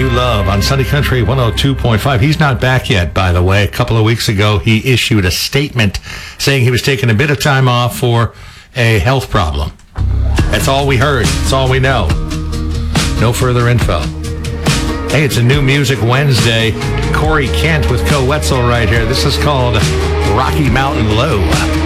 You Love on Sunday Country 102.5. He's not back yet, by the way. A couple of weeks ago, he issued a statement saying he was taking a bit of time off for a health problem. That's all we heard. That's all we know. No further info. Hey, it's a New Music Wednesday. Corey Kent with Co Wetzel right here. This is called Rocky Mountain Low.